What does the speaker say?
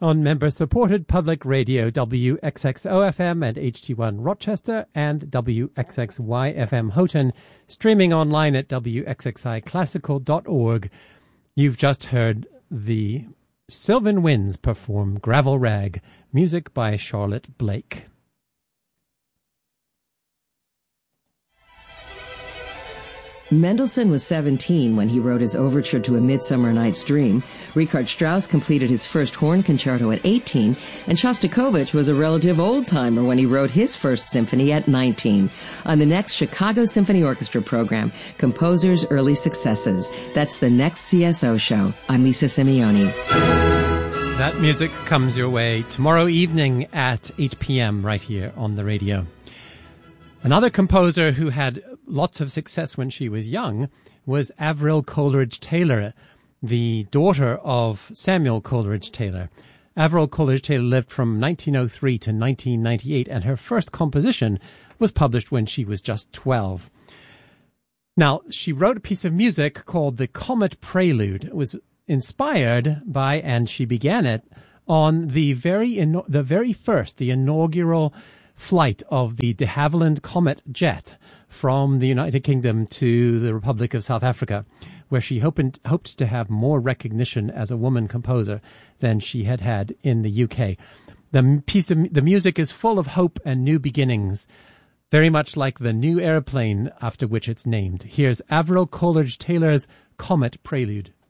on member-supported public radio WXXO-FM and HT1 Rochester and WXXY-FM Houghton, streaming online at WXXIClassical.org. You've just heard the Sylvan Winds perform Gravel Rag, music by Charlotte Blake. Mendelssohn was 17 when he wrote his overture to A Midsummer Night's Dream. Richard Strauss completed his first horn concerto at 18, and Shostakovich was a relative old-timer when he wrote his first symphony at 19. On the next Chicago Symphony Orchestra program, Composers' Early Successes. That's the next CSO show. I'm Lisa Simeoni. That music comes your way tomorrow evening at 8 p.m. right here on the radio. Another composer who had lots of success when she was young was Avril Coleridge-Taylor, the daughter of Samuel Coleridge-Taylor. Avril Coleridge-Taylor lived from 1903 to 1998, and her first composition was published when she was just 12. Now, she wrote a piece of music called the Comet Prelude. It was inspired by, and she began it, on the inaugural flight of the de Havilland Comet jet from the United Kingdom to the Republic of South Africa, where she hoped to have more recognition as a woman composer than she had had in the UK. The music is full of hope and new beginnings, very much like the new airplane after which it's named. Here's Avril Coleridge-Taylor's Comet Prelude.